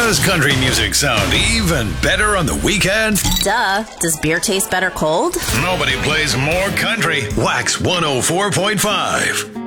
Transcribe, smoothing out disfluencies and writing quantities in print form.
Does country music sound even better on the weekend? Duh. Does beer taste better cold? Nobody plays more country. Wax 104.5.